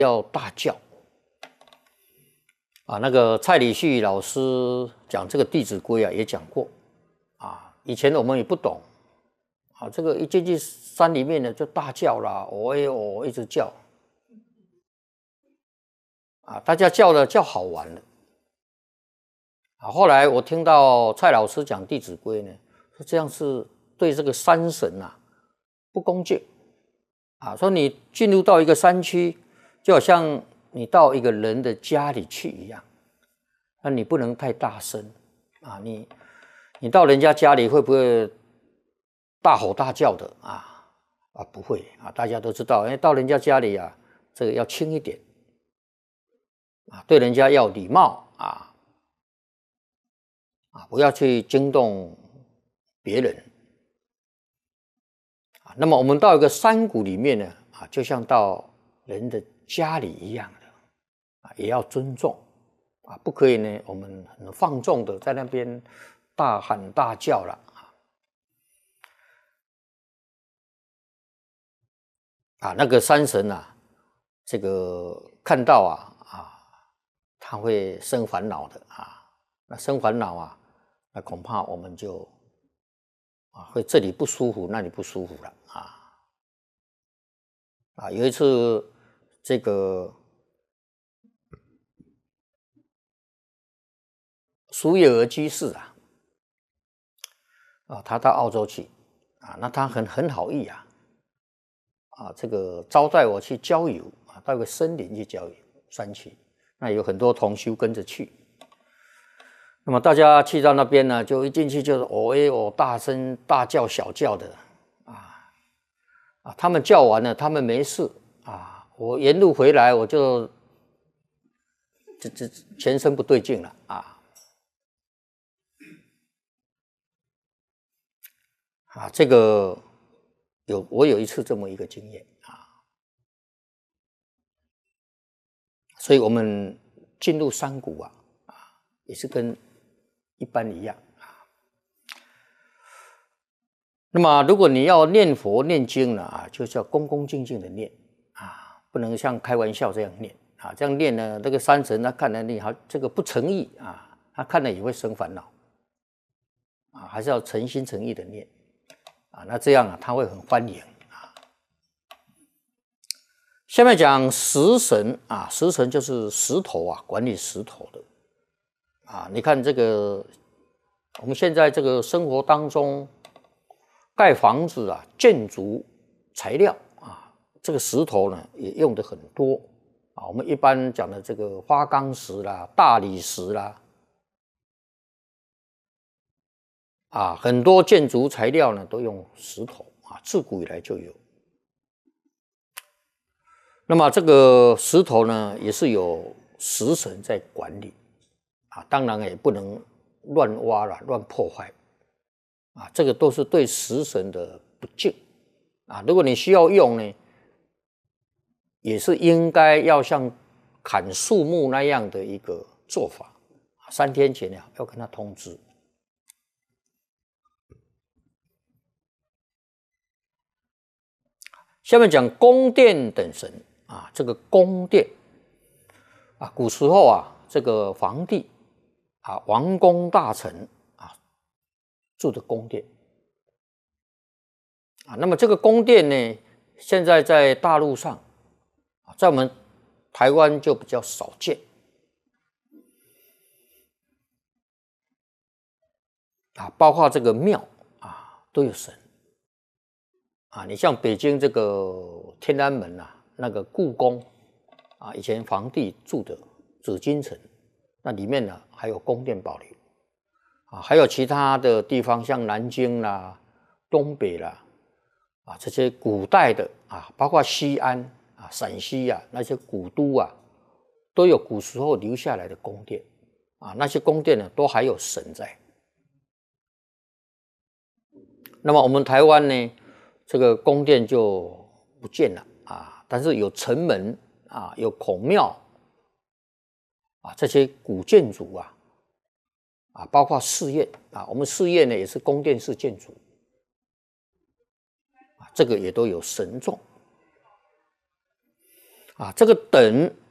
要大叫啊。那个蔡礼旭老师讲这个《弟子规》啊，也讲过啊。以前我们也不懂啊，这个一进去山里面呢，就大叫啦，哦哎哦，一直叫啊，大家叫好玩了啊。后来我听到蔡老师讲《弟子规》呢，说这样是对这个山神啊不恭敬啊，说你进入到一个山区，就好像你到一个人的家里去一样，那你不能太大声啊，你到人家家里会不会大吼大叫的啊？不会啊，大家都知道，到人家家里啊，这个要轻一点啊，对人家要礼貌啊，不要去惊动别人啊。那么我们到一个山谷里面呢，就像到人的家里一样的啊，也要尊重啊，不可以呢，我们很放纵的在那边大喊大叫了啊。那个山神啊，这个看到他会生烦恼的啊。那生烦恼啊，那恐怕我们就会这里不舒服，那里不舒服了有一次这个苏耶尔居士他到澳洲去那他很好意这个招待我去郊游到一个森林去郊游山区，那有很多同修跟着去。那么大家去到那边呢，就一进去就是哦哎哦，大声大叫小叫的他们叫完了，他们没事我沿路回来我就这全身不对劲了这个我有一次这么一个经验所以我们进入山谷也是跟一般一样那么如果你要念佛念经呢就是要恭恭敬敬的念不能像开玩笑这样念这样念呢，这个山神他看了你好这个不诚意他看了也会生烦恼还是要诚心诚意的念那这样他会很欢迎下面讲石神石神就是石头管理石头的你看这个我们现在这个生活当中盖房子建筑材料这个石头呢也用的很多我们一般讲的这个花岗石啦、大理石啦很多建筑材料呢都用石头自古以来就有。那么这个石头呢也是有石神在管理当然也不能乱挖了、乱破坏这个都是对石神的不敬如果你需要用呢，也是应该要像砍树木那样的一个做法，3天前要跟他通知。下面讲宫殿等神这个宫殿古时候这个皇帝王公大臣住的宫殿那么这个宫殿呢，现在在大陆上在我们台湾就比较少见包括这个庙都有神你像北京这个天安门那个故宫以前皇帝住的紫禁城，那里面呢还有宫殿保留还有其他的地方像南京啦、东北啦这些古代的包括西安陕西那些古都都有古时候留下来的宫殿那些宫殿呢都还有神在。那么我们台湾呢，这个宫殿就不见了但是有城门有孔庙这些古建筑包括寺院我们寺院呢也是宫殿式建筑这个也都有神众这个等